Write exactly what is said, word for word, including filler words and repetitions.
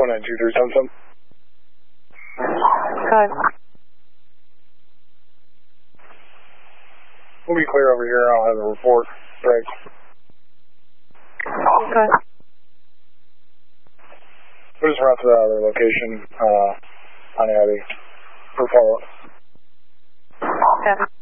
one nine two three seven seven. Okay. We'll be clear over here. I'll have a report. Right. Okay. We'll just route to the other location uh, on Abbey for follow-up. Okay.